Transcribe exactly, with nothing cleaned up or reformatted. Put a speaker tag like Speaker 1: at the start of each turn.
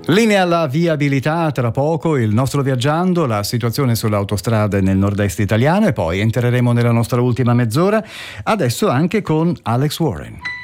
Speaker 1: Linea alla viabilità, tra poco il nostro viaggiando, la situazione sulle autostrade nel nord-est italiano e poi entreremo nella nostra ultima mezz'ora, adesso anche con Alex Warren.